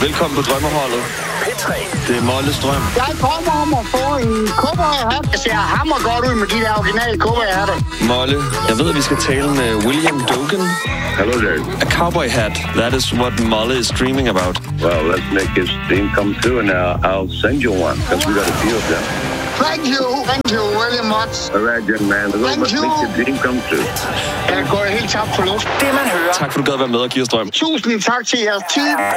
Velkommen på Drømmeholdet. P3. Det er Molles drøm. Jeg drømmer om at få en cowboyhat. Jeg ser hammer godt ud med de der originale cowboyhatter. Molle, jeg ved, at vi skal tale med William Dogen. Hello there. A cowboy hat. That is what Molle is dreaming about. Well, let's make his dream come true, and I'll send you one, because we got a few of them. Thank you very much. All right, young man. Let's make your dream come true. Jeg går helt tabt for luft. Det man hører. Tak for, du gad være med og give os drøm. Tusind tak til jeres team.